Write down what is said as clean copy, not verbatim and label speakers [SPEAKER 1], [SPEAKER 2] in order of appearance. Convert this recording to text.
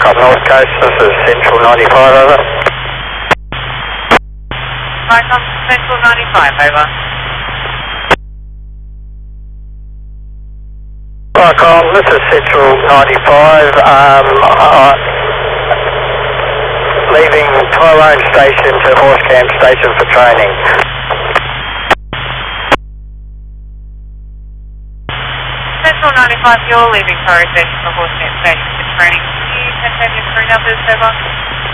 [SPEAKER 1] Up North Coast, this is Central 95, over.
[SPEAKER 2] Vicom Central 95, over.
[SPEAKER 1] Vicom, this is Central 95, leaving Tyrone Station to Horsecamp Station for training.
[SPEAKER 2] Central 95, you're leaving Tyrone Station for Horsecamp Station for training. Can you confirm your crew numbers, over?